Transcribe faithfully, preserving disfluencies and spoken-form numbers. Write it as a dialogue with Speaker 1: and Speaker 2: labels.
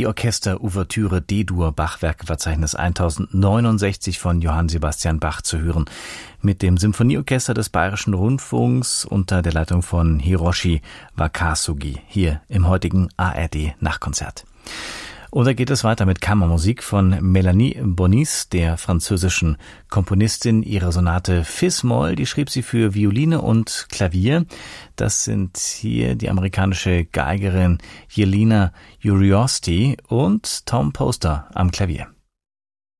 Speaker 1: Die Orchester-Ouvertüre D-Dur Bachwerkeverzeichnis tausendneunundsechzig von Johann Sebastian Bach zu hören. Mit dem Symphonieorchester des Bayerischen Rundfunks unter der Leitung von Hiroshi Wakasugi hier im heutigen A R D-Nachtkonzert. Und da geht es weiter mit Kammermusik von Mélanie Bonis, der französischen Komponistin. Ihre Sonate Fis-Moll, die schrieb sie für Violine und Klavier. Das sind hier die amerikanische Geigerin Jelena Uriosti und Tom Poster am Klavier.